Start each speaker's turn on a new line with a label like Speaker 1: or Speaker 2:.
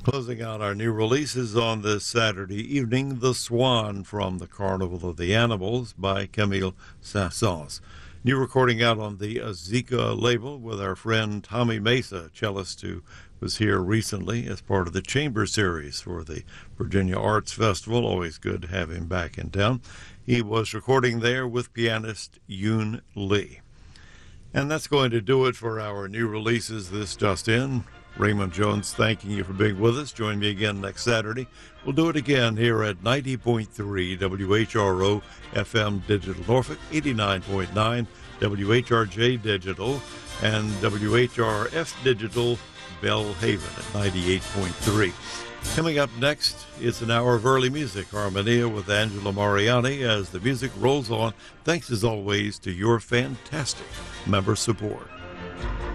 Speaker 1: Closing out our new releases on this Saturday evening, The Swan from the Carnival of the Animals by Camille Saint-Saëns. New recording out on the Azika label with our friend Tommy Mesa, cellist who was here recently as part of the Chamber Series for the Virginia Arts Festival. Always good to have him back in town. He was recording there with pianist Yoon Lee. And that's going to do it for our new releases this just in. Raymond Jones thanking you for being with us. Join me again next Saturday. We'll do it again here at 90.3 WHRO FM Digital Norfolk, 89.9 WHRJ Digital, and WHRF Digital Belhaven at 98.3. Coming up next, it's an hour of early music, Harmonia with Angela Mariani, as the music rolls on. Thanks as always to your fantastic member support.